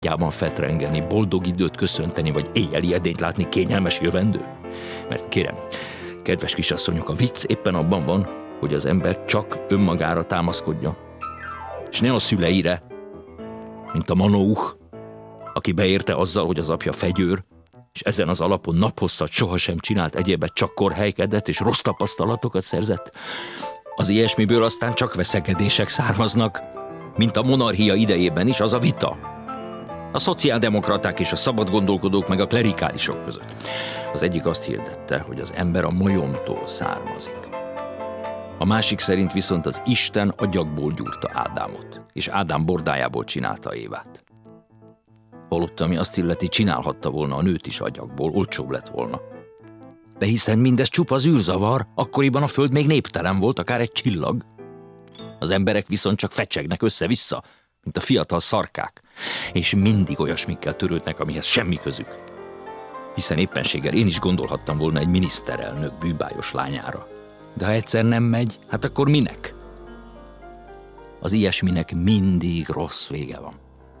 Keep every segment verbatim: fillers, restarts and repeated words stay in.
gyában fetrengeni, boldog időt köszönteni, vagy éjjeli edényt látni kényelmes jövendő? Mert kérem, kedves kisasszonyok, a vicc éppen abban van, hogy az ember csak önmagára támaszkodja, és ne a szüleire, mint a Manóuch, aki beérte azzal, hogy az apja fegyőr, és ezen az alapon naphosszat sohasem csinált egyébet, csak korhelykedett és rossz tapasztalatokat szerzett. Az ilyesmiből aztán csak veszekedések származnak, mint a monarchia idejében is az a vita. A szociáldemokraták és a szabadgondolkodók meg a klerikálisok között. Az egyik azt hirdette, hogy az ember a majomtól származik. A másik szerint viszont az Isten agyagból gyúrta Ádámot, és Ádám bordájából csinálta Évát. Holott, ami azt illeti, csinálhatta volna a nőt is agyagból, olcsóbb lett volna. De hiszen mindez csupa zűrzavar, akkoriban a föld még néptelen volt, akár egy csillag. Az emberek viszont csak fecsegnek össze-vissza, mint a fiatal szarkák, és mindig olyasmikkel törődnek, amihez semmi közük. Hiszen éppenséggel én is gondolhattam volna egy miniszterelnök bűbájos lányára. De ha egyszer nem megy, hát akkor minek? Az ilyesminek mindig rossz vége van.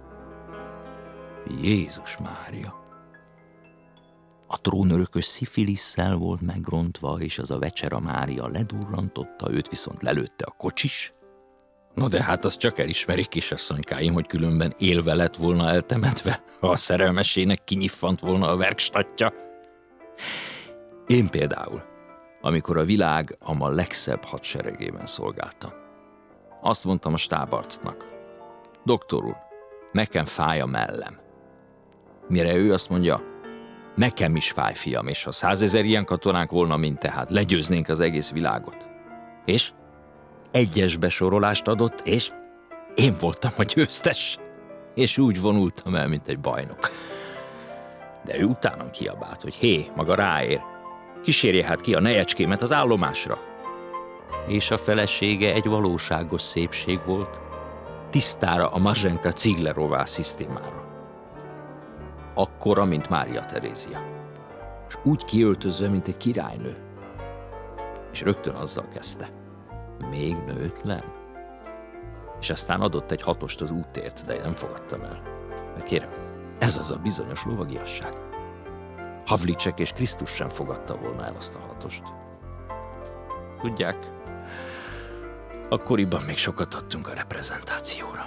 Jézus Mária! A trónörökös szifilisszel volt megrontva, és az a Vecsera Mária ledurrantotta, őt viszont lelőtte a kocsis. No de hát azt csak elismerik, kisasszonykáim, hogy különben élve lett volna eltemetve, ha a szerelmesének kinyiffant volna a verkstatja. Én például, amikor a világ a ma legszebb hadseregében szolgáltam, azt mondtam a stábarcnak: doktor úr, nekem fáj a mellem. Mire ő azt mondja: nekem is fáj, fiam, és ha százezer ilyen katonánk volna, mint tehát, legyőznénk az egész világot. És egyes besorolást adott, és én voltam a győztes, és úgy vonultam el, mint egy bajnok. De ő utánam kiabált, hogy hé, maga ráér, kísérje hát ki a nejecskémet az állomásra. És a felesége egy valóságos szépség volt, tisztára a Marzsenka Ciglerová szisztémára. Akkora, mint Mária Terézia. És úgy kiöltözve, mint egy királynő. És rögtön azzal kezdte: még nőtlen? És aztán adott egy hatost az útért, de én nem fogadtam el. Mert kérem, ez az a bizonyos lovagiasság. Havlicek és Krisztus sem fogadta volna el azt a hatost. Tudják, akkoriban még sokat adtunk a reprezentációra.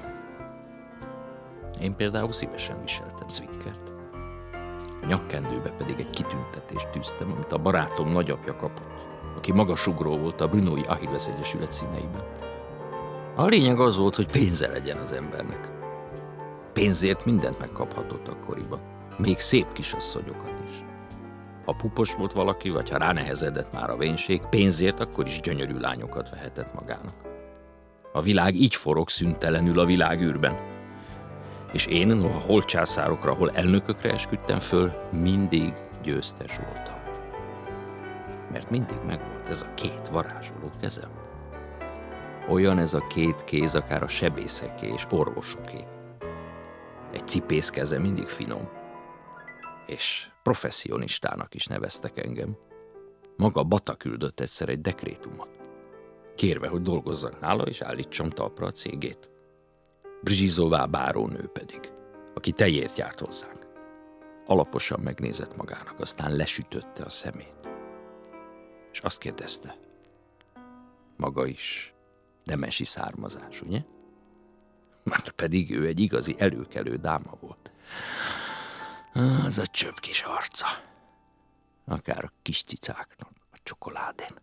Én például szívesen viseltem zwickert. A nyakkendőbe pedig egy kitüntetést tűztem, amit a barátom nagyapja kapott, aki magasugró volt a Brunói Achilles Egyesület színeiben. A lényeg az volt, hogy pénze legyen az embernek. Pénzért mindent megkaphatott akkoriban, még szép kisasszonyokat is. Ha pupos volt valaki, vagy ha ránehezedett már a vénség, pénzért akkor is gyönyörű lányokat vehetett magának. A világ így forog szüntelenül a világűrben. És én, noha hol császárokra, hol elnökökre esküdtem föl, mindig győztes voltam. Mert mindig megvolt ez a két varázsoló kezem. Olyan ez a két kéz, akár a sebészeké és orvosoké. Egy cipész keze mindig finom. És professzionistának is neveztek engem. Maga Bata küldött egyszer egy dekrétumot, kérve, hogy dolgozzak nála és állítsam talpra a cégét. Brzsizová bárónő pedig, aki tejért járt hozzánk, alaposan megnézett magának, aztán lesütötte a szemét. És azt kérdezte: maga is nemesi származás, ugye? Már pedig ő egy igazi előkelő dáma volt. Az a csöpp kis arca, akár a kis cicáknak a csokoládén.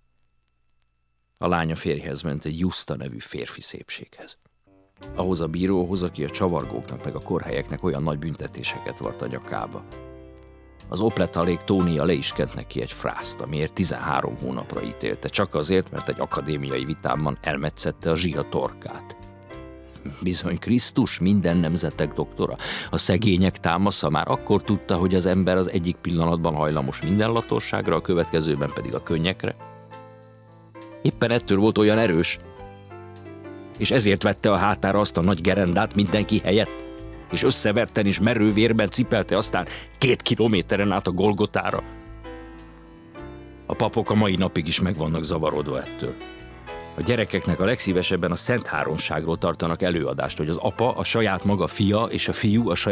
A lánya férjhez ment egy Justa nevű férfi szépséghez. Ahhoz a bíróhoz, aki a csavargóknak meg a korhelyeknek olyan nagy büntetéseket vart a nyakába. Az opletalék Tónia le is kent neki egy frászt, amiért tizenhárom hónapra ítélte, csak azért, mert egy akadémiai vitámban elmetszette a zsia torkát. Bizony Krisztus, minden nemzetek doktora, a szegények támasza már akkor tudta, hogy az ember az egyik pillanatban hajlamos minden latorságra, a következőben pedig a könnyekre. Éppen ettől volt olyan erős, és ezért vette a hátára azt a nagy gerendát mindenki helyett, és összeverten és merővérben cipelte aztán két kilométeren át a Golgotára. A papok a mai napig is meg vannak zavarodva ettől. A gyerekeknek a legszívesebben a Szent Háromságról tartanak előadást, hogy az apa a saját maga fia, és a fiú a saját